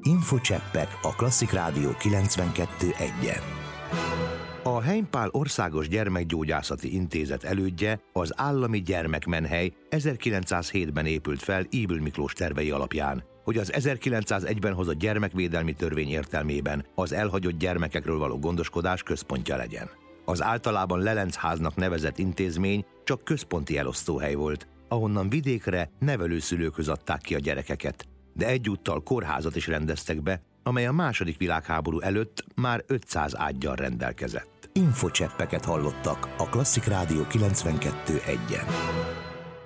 Infocseppek a Klasszik Rádió 92.1-en. A Heimpál Országos Gyermekgyógyászati Intézet elődje, az Állami Gyermekmenhely 1907-ben épült fel Ybl Miklós tervei alapján, hogy az 1901-ben hozott gyermekvédelmi törvény értelmében az elhagyott gyermekekről való gondoskodás központja legyen. Az általában lelencháznak nevezett intézmény csak központi elosztóhely volt, ahonnan vidékre nevelőszülőkhöz adták ki a gyerekeket, de egyúttal kórházat is rendeztek be, amely a II. Világháború előtt már 500 ággyal rendelkezett. Infocseppeket hallottak a Klasszik Rádió 92.1-en.